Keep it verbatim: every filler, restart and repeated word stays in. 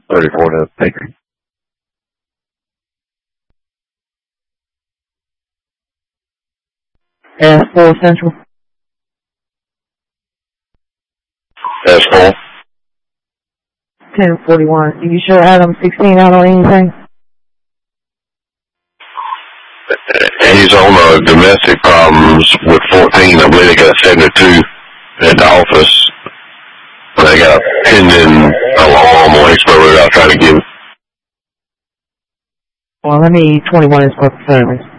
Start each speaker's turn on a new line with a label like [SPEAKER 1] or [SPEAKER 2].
[SPEAKER 1] thirty-four to Bakery.
[SPEAKER 2] S four Central.
[SPEAKER 1] S four.
[SPEAKER 2] ten forty-one. Do you show Adam sixteen out on anything?
[SPEAKER 1] He's on uh, domestic problems with fourteen. I believe they got seventy-two at the office. They got a pending alarm on Expo Road. I'll try to give it.
[SPEAKER 2] Well, let me twenty-one is perfect service.